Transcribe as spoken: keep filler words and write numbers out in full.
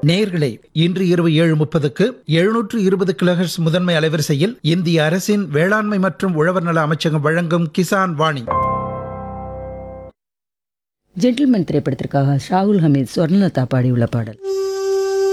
நேயர்களே, இன்று இரவு ஏழு முப்பதுக்கு எழுநூற்று இருபது கிலோஹெர்ட்ஸ் முதன்மை அலைவரிசையில் இந்திய அரசின் வேளாண்மை மற்றும் உழவர் நல அமைச்சகம் வழங்கும் கிசான் வாணி. ஜென்டில்மேன் திரைப்படத்திற்காக ஷாகுல் ஹமீத், ஸ்வர்ணலதா பாடியுள்ள பாடல்.